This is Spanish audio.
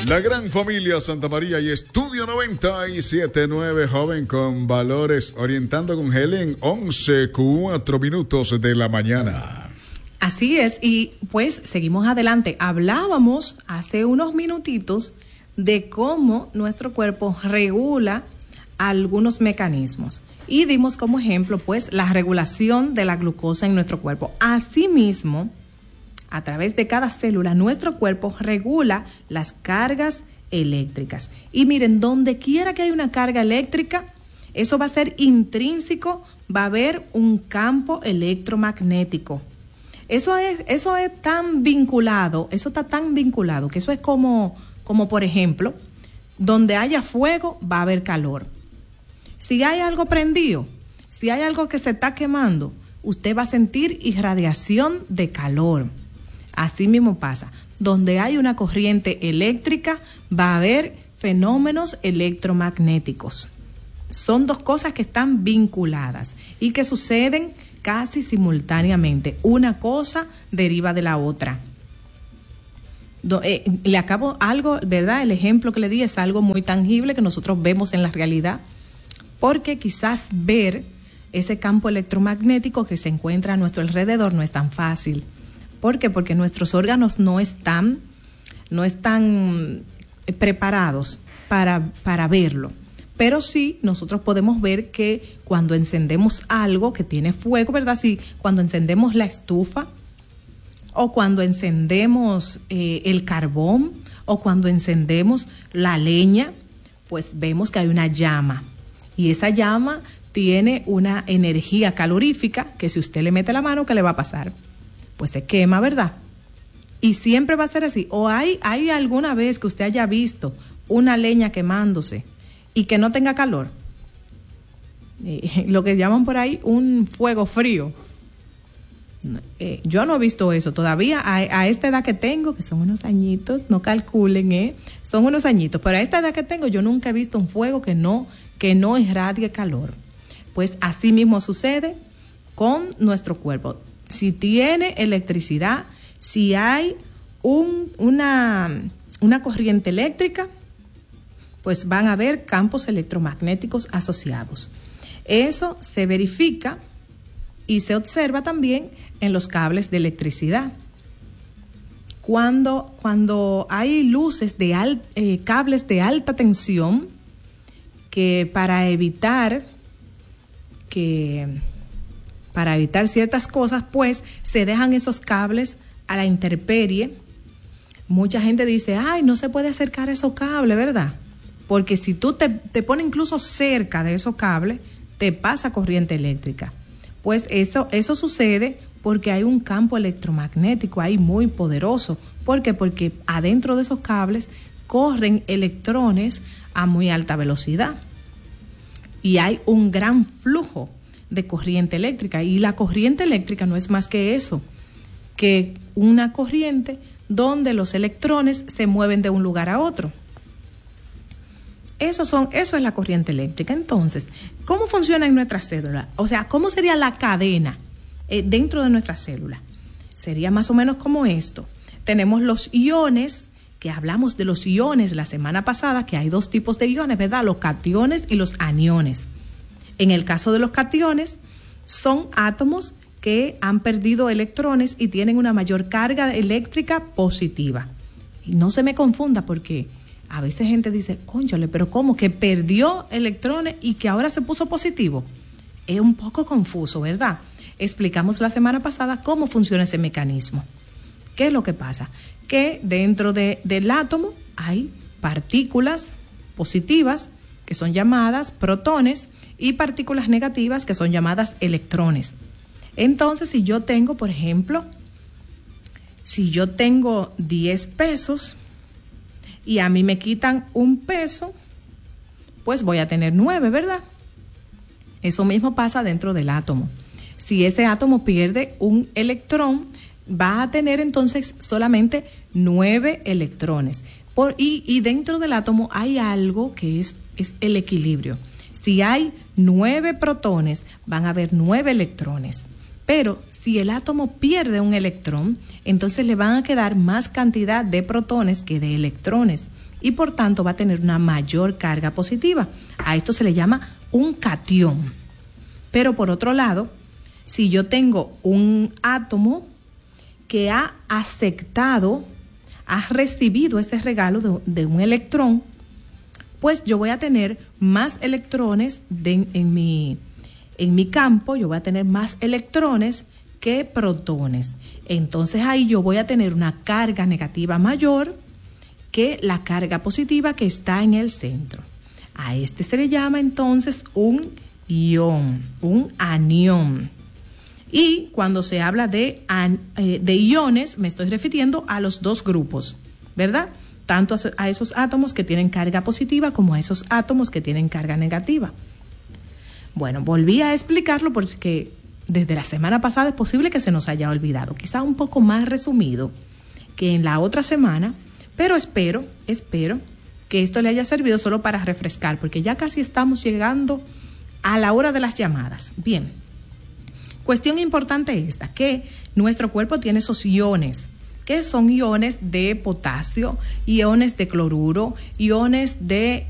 La gran familia Santa María y Estudio 97.9, joven con valores, orientando con Helen, 11:04 de la mañana. Así es, y pues seguimos adelante. Hablábamos hace unos minutitos de cómo nuestro cuerpo regula algunos mecanismos y dimos como ejemplo pues la regulación de la glucosa en nuestro cuerpo. Asimismo, a través de cada célula, nuestro cuerpo regula las cargas eléctricas. Y miren, donde quiera que haya una carga eléctrica, eso va a ser intrínseco, va a haber un campo electromagnético. Eso es tan vinculado, eso está tan vinculado, que eso es como por ejemplo, donde haya fuego, va a haber calor. Si hay algo prendido, si hay algo que se está quemando, usted va a sentir irradiación de calor. Así mismo pasa. Donde hay una corriente eléctrica, va a haber fenómenos electromagnéticos. Son dos cosas que están vinculadas y que suceden casi simultáneamente. Una cosa deriva de la otra. Le acabo algo, ¿verdad? El ejemplo que le di es algo muy tangible que nosotros vemos en la realidad, porque quizás ver ese campo electromagnético que se encuentra a nuestro alrededor no es tan fácil. ¿Por qué? Porque nuestros órganos no están preparados para verlo. Pero sí, nosotros podemos ver que cuando encendemos algo que tiene fuego, ¿verdad? Sí, cuando encendemos la estufa, o cuando encendemos el carbón, o cuando encendemos la leña, pues vemos que hay una llama. Y esa llama tiene una energía calorífica que si usted le mete la mano, ¿qué le va a pasar? Pues se quema, ¿verdad? Y siempre va a ser así. ¿O hay alguna vez que usted haya visto una leña quemándose y que no tenga calor? Lo que llaman por ahí un fuego frío. Yo no he visto eso todavía a esta edad que tengo, que son unos añitos, no calculen, son unos añitos, pero a esta edad que tengo yo nunca he visto un fuego que no irradie calor. Pues así mismo sucede con nuestro cuerpo. Si tiene electricidad, si hay una corriente eléctrica, pues van a haber campos electromagnéticos asociados. Eso se verifica y se observa también en los cables de electricidad. Cuando hay luces cables de alta tensión, que para evitar ciertas cosas, pues se dejan esos cables a la intemperie. Mucha gente dice, ay, no se puede acercar a esos cables, ¿verdad? Porque si tú te pones incluso cerca de esos cables, te pasa corriente eléctrica. Pues eso sucede porque hay un campo electromagnético ahí muy poderoso. ¿Por qué? Porque adentro de esos cables corren electrones a muy alta velocidad. Y hay un gran flujo de corriente eléctrica. Y la corriente eléctrica no es más que eso, que una corriente donde los electrones se mueven de un lugar a otro. Eso es la corriente eléctrica. Entonces, ¿cómo funciona en nuestra célula? O sea, ¿cómo sería la cadena dentro de nuestra célula? Sería más o menos como esto. Tenemos los iones, que hablamos de los iones la semana pasada, que hay dos tipos de iones, ¿verdad? Los cationes y los aniones. En el caso de los cationes, son átomos que han perdido electrones y tienen una mayor carga eléctrica positiva. Y no se me confunda porque a veces gente dice, cónchale, pero ¿cómo? Que perdió electrones y que ahora se puso positivo. Es un poco confuso, ¿verdad? Explicamos la semana pasada cómo funciona ese mecanismo. ¿Qué es lo que pasa? Que dentro del átomo hay partículas positivas que son llamadas protones y partículas negativas que son llamadas electrones. Entonces, si yo tengo, por ejemplo, 10 pesos y a mí me quitan un peso, pues voy a tener 9, ¿verdad? Eso mismo pasa dentro del átomo. Si ese átomo pierde un electrón, va a tener entonces solamente 9 electrones. Y dentro del átomo hay algo que es el equilibrio. Si hay 9 protones, van a haber 9 electrones. Pero si el átomo pierde un electrón, entonces le van a quedar más cantidad de protones que de electrones y por tanto va a tener una mayor carga positiva. A esto se le llama un catión. Pero por otro lado, si yo tengo un átomo que ha aceptado, ha recibido ese regalo de un electrón, pues yo voy a tener más electrones en mi campo, yo voy a tener más electrones que protones. Entonces ahí yo voy a tener una carga negativa mayor que la carga positiva que está en el centro. A este se le llama entonces un ion, un anión. Y cuando se habla de iones, me estoy refiriendo a los dos grupos, ¿verdad? Tanto a esos átomos que tienen carga positiva como a esos átomos que tienen carga negativa. Bueno, volví a explicarlo porque desde la semana pasada es posible que se nos haya olvidado, quizá un poco más resumido que en la otra semana, pero espero que esto le haya servido solo para refrescar, porque ya casi estamos llegando a la hora de las llamadas. Bien, cuestión importante esta, que nuestro cuerpo tiene esos iones, que son iones de potasio, iones de cloruro, iones de